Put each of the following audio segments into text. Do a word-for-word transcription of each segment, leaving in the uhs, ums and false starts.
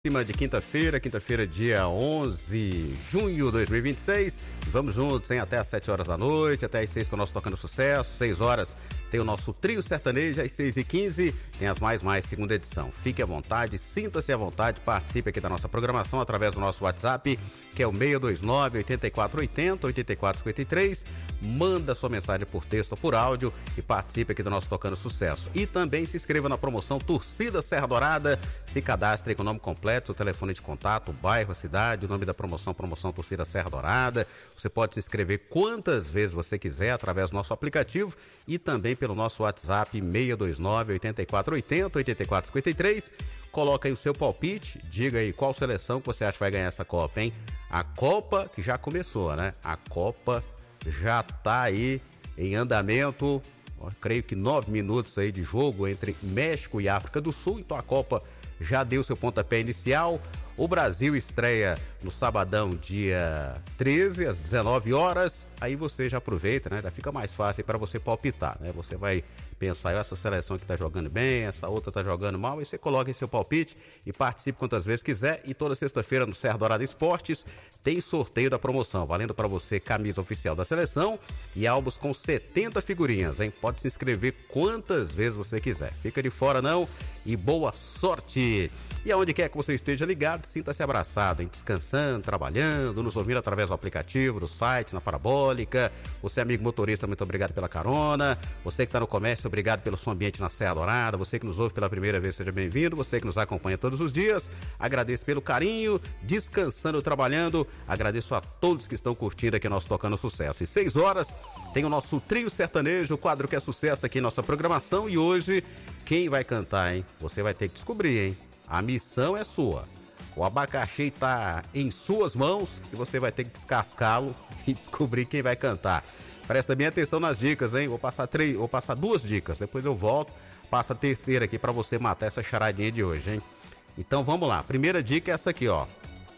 De quinta-feira, quinta-feira, dia onze de junho de dois mil e vinte e seis. Vamos juntos, hein? Até às sete horas da noite, até às seis com o nosso Tocando Sucesso. seis horas tem o nosso Trio Sertanejo, às seis e quinze tem as Mais Mais segunda edição. Fique à vontade, sinta-se à vontade, participe aqui da nossa programação através do nosso WhatsApp, que é o seis dois nove, oito quatro oito zero, oito quatro cinco três. Manda sua mensagem por texto ou por áudio e participe aqui do nosso Tocando Sucesso. E também se inscreva na promoção Torcida Serra Dourada, se cadastre com o nome completo, o telefone de contato, o bairro, a cidade, o nome da promoção, promoção Torcida Serra Dourada. Você pode se inscrever quantas vezes você quiser através do nosso aplicativo e também pelo nosso WhatsApp seis dois nove, oito quatro oito zero, oito quatro cinco três. Coloca aí o seu palpite, diga aí qual seleção que você acha que vai ganhar essa Copa, hein? A Copa que já começou, né? A Copa já tá aí em andamento. Eu creio que nove minutos aí de jogo entre México e África do Sul, então a Copa já deu seu pontapé inicial. O Brasil estreia no sabadão, dia treze, às dezenove horas. Aí você já aproveita, né? Já fica mais fácil para você palpitar, né? Você vai pensar, essa seleção que tá jogando bem, essa outra tá jogando mal, e você coloca em seu palpite e participe quantas vezes quiser. E toda sexta-feira no Serra Dourada Esportes tem sorteio da promoção, valendo para você camisa oficial da seleção e álbuns com setenta figurinhas, hein? Pode se inscrever quantas vezes você quiser. Fica de fora não e boa sorte! E aonde quer que você esteja ligado, sinta-se abraçado, hein? Descansando, trabalhando, nos ouvindo através do aplicativo, do site, na Parabólica. Você, amigo motorista, muito obrigado pela carona. Você que está no comércio, obrigado pelo som ambiente na Serra Dourada. Você que nos ouve pela primeira vez, seja bem-vindo. Você que nos acompanha todos os dias, agradeço pelo carinho, descansando, trabalhando. Agradeço a todos que estão curtindo aqui nosso Tocando Sucesso. E seis horas tem o nosso Trio Sertanejo, o quadro que é sucesso aqui em nossa programação. E hoje, quem vai cantar, hein? Você vai ter que descobrir, hein? A missão é sua. O abacaxi está em suas mãos e você vai ter que descascá-lo e descobrir quem vai cantar. Presta bem atenção nas dicas, hein? Vou passar três, vou passar duas dicas, depois eu volto, passo a terceira aqui para você matar essa charadinha de hoje, hein? Então vamos lá. Primeira dica é essa aqui, ó.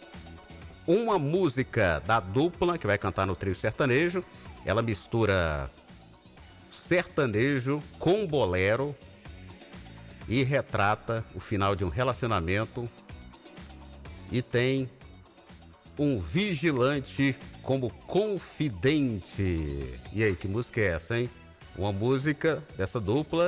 Uma música da dupla que vai cantar no Trio Sertanejo. Ela mistura sertanejo com bolero e retrata o final de um relacionamento e tem um vigilante como confidente. E aí, que música é essa, hein? Uma música dessa dupla,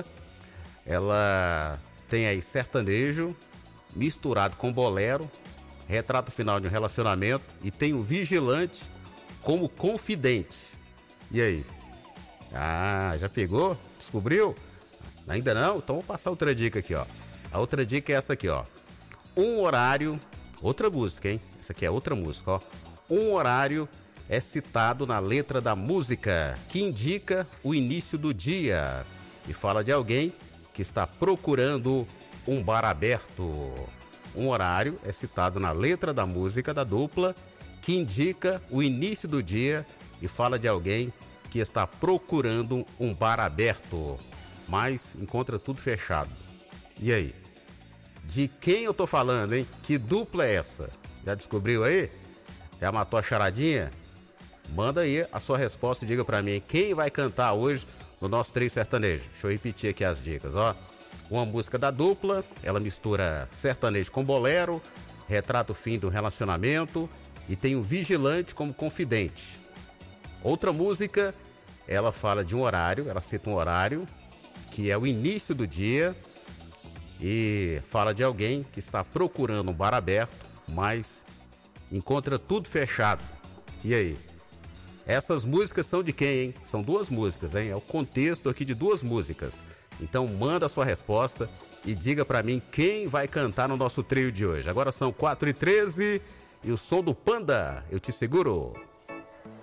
ela tem aí sertanejo misturado com bolero, retrata o final de um relacionamento e tem um vigilante como confidente. E aí? Ah, já pegou? Descobriu? Ainda não? Então vou passar outra dica aqui, ó. A outra dica é essa aqui, ó. Um horário, outra música, hein? Essa aqui é outra música, ó. Um horário é citado na letra da música, que indica o início do dia e fala de alguém que está procurando um bar aberto. Um horário é citado na letra da música da dupla, que indica o início do dia e fala de alguém que está procurando um bar aberto, mas encontra tudo fechado. E aí? De quem eu tô falando, hein? Que dupla é essa? Já descobriu aí? Já matou a charadinha? Manda aí a sua resposta e diga pra mim quem vai cantar hoje no nosso Trio Sertanejo. Deixa eu repetir aqui as dicas, ó. Uma música da dupla, ela mistura sertanejo com bolero, retrata o fim do relacionamento e tem um vigilante como confidente. Outra música, ela fala de um horário, ela cita um horário que é o início do dia e fala de alguém que está procurando um bar aberto, mas encontra tudo fechado. E aí? Essas músicas são de quem, hein? São duas músicas, hein? É o contexto aqui de duas músicas. Então manda a sua resposta e diga pra mim quem vai cantar no nosso trio de hoje. Agora são quatro e treze e o som do Panda, eu te seguro.